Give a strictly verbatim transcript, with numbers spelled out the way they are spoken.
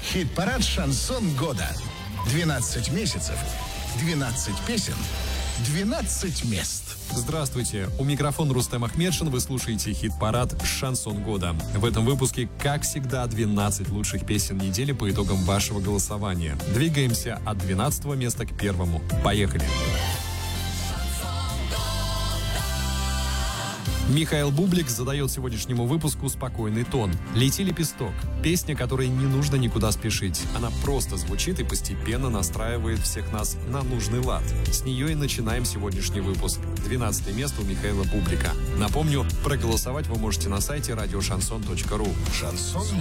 Хит-парад «Шансон года». двенадцать месяцев, двенадцать песен, двенадцать мест. Здравствуйте, у микрофона Рустем Ахмедшин, вы слушаете хит-парад «Шансон года». В этом выпуске, как всегда, двенадцать лучших песен недели по итогам вашего голосования. Двигаемся от двенадцатого места к первому. Поехали! Михаил Бублик задает сегодняшнему выпуску спокойный тон. «Лети, лепесток» — песня, которой не нужно никуда спешить. Она просто звучит и постепенно настраивает всех нас на нужный лад. С нее и начинаем сегодняшний выпуск. двенадцатое место у Михаила Бублика. Напомню, проголосовать вы можете на сайте радио шансон точка ру. Шансон